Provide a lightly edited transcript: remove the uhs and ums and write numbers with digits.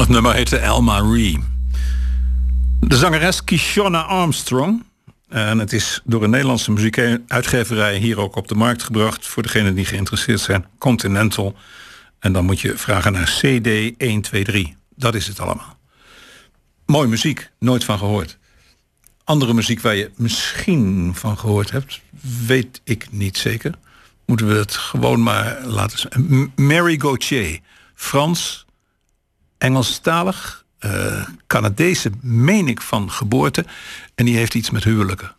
nummer heette Elma Ree. De zangeres Kishonna Armstrong. En het is door een Nederlandse muziekuitgeverij hier ook op de markt gebracht. Voor degenen die geïnteresseerd zijn. Continental. En dan moet je vragen naar CD 123. Dat is het allemaal. Mooie muziek, nooit van gehoord. Andere muziek waar je misschien van gehoord hebt, weet ik niet zeker. Moeten we het gewoon maar laten zien. Mary Gauthier, Frans, Engelstalig, Canadese, meen ik, van geboorte. En die heeft iets met huwelijken.